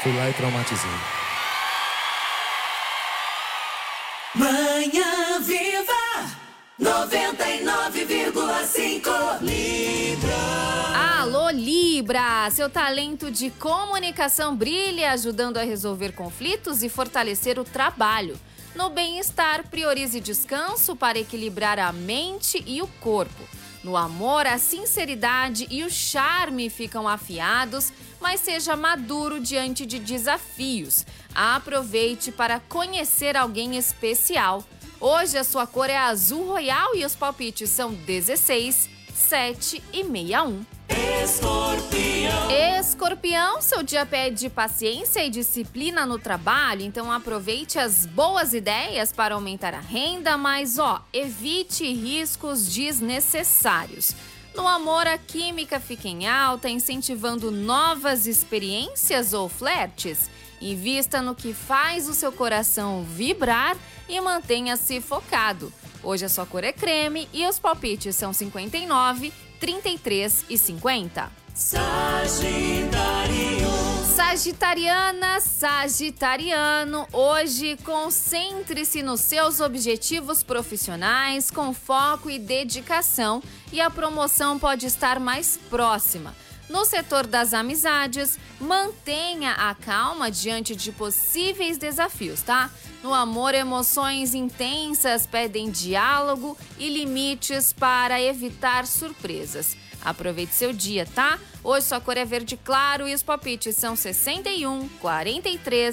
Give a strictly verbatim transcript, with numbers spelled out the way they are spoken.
Fui lá e traumatizei. Manhã Viva noventa e nove vírgula cinco Libra. Alô, Libra! Seu talento de comunicação brilha, ajudando a resolver conflitos e fortalecer o trabalho. No bem-estar, priorize descanso para equilibrar a mente e o corpo. No amor, a sinceridade e o charme ficam afiados, mas seja maduro diante de desafios. Aproveite para conhecer alguém especial. Hoje a sua cor é azul royal e os palpites são dezesseis, sete e sessenta e um. Escorpião. Escorpião, seu dia pede paciência e disciplina no trabalho, então aproveite as boas ideias para aumentar a renda, mas ó, evite riscos desnecessários. No amor, a química fica em alta, incentivando novas experiências ou flertes. Invista no que faz o seu coração vibrar e mantenha-se focado. Hoje a sua cor é creme e os palpites são cinquenta e nove, trinta e três e cinquenta. Sagitário. Sagitariana, Sagitariano, hoje concentre-se nos seus objetivos profissionais com foco e dedicação e a promoção pode estar mais próxima. No setor das amizades, mantenha a calma diante de possíveis desafios, tá? No amor, emoções intensas pedem diálogo e limites para evitar surpresas. Aproveite seu dia, tá? Hoje sua cor é verde claro e os palpites são sessenta e um, quarenta e três